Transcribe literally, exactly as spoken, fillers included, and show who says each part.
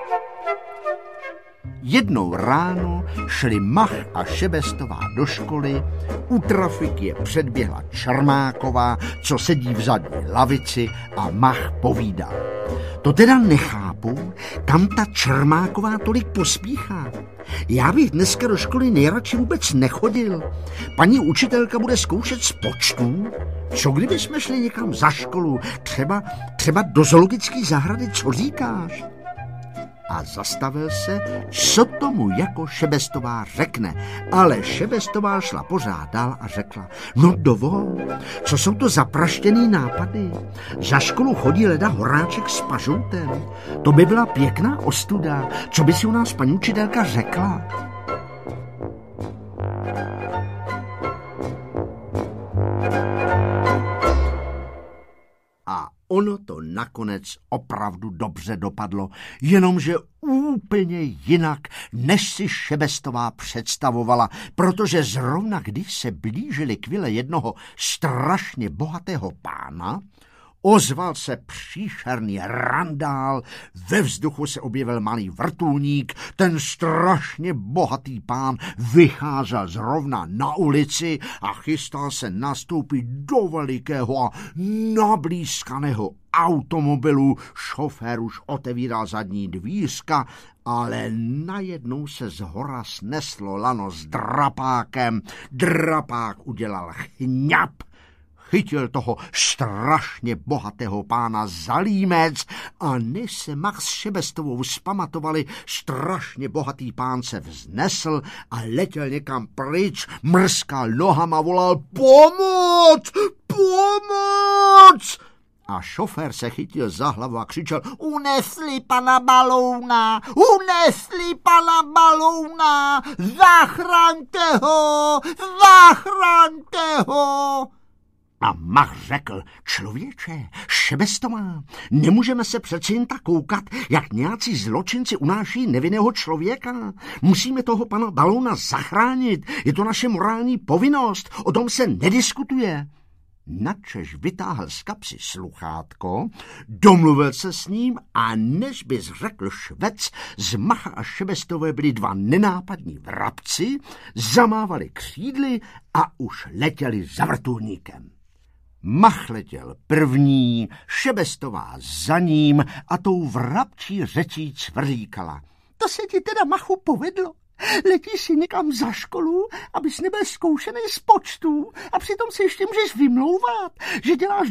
Speaker 1: Jednou ráno šli Mach a Šebestová do školy, u trafiky je předběhla Čermáková, co sedí v zadní lavici, a Mach povídá: to teda nechápu, kam ta Čermáková tolik pospíchá. Já bych dneska do školy nejradši vůbec nechodil. Paní učitelka bude zkoušet z počtů. Co kdybychom šli někam za školu, třeba, třeba do zoologické zahrady, co říkáš? A zastavil se, co tomu jako Šebestová řekne. Ale Šebestová šla pořád dál a řekla: no dovol, co jsou to za praštěný nápady? Za školu chodí leda Horáček s Pažoutem. To by byla pěkná ostuda. Co by si u nás paní učitelka řekla? A ono to nakonec opravdu dobře dopadlo, jenomže úplně jinak, než si Šebestová představovala, protože zrovna když se blížili k vile jednoho strašně bohatého pána, ozval se příšerný randál, ve vzduchu se objevil malý vrtulník, ten strašně bohatý pán vycházel zrovna na ulici a chystal se nastoupit do velikého a nablízkaného automobilu. Šofér už otevíral zadní dvířka, ale najednou se zhora sneslo lano s drapákem. Drapák udělal chňap, chytil toho strašně bohatého pána za límec a než se Mach s Šebestovou zpamatovali, strašně bohatý pán se vznesl a letěl někam pryč, mrskal nohama, volal: pomoc! Pomoc! A šofér se chytil za hlavu a křičel: unesli pana Balouna! Unesli pana Balouna! Zachraňte ho! Zachraňte ho! A Mach řekl: člověče, Šebestová, nemůžeme se přeci jen tak koukat, jak nějací zločinci unáší nevinného člověka. Musíme toho pana Balouna zachránit. Je to naše morální povinnost. O tom se nediskutuje. Načež vytáhl z kapsy sluchátko, domluvil se s ním a než bys řekl švec, z Macha a Šebestové byli dva nenápadní vrabci, zamávali křídly a už letěli za vrtulníkem. Mach letěl první, Šebestová za ním a tou vrabčí řečí cvrlíkala: to se ti teda, Machu, povedlo. Letíš si někam za školu, abys nebyl zkoušený z počtů, a přitom si ještě můžeš vymlouvat, že děláš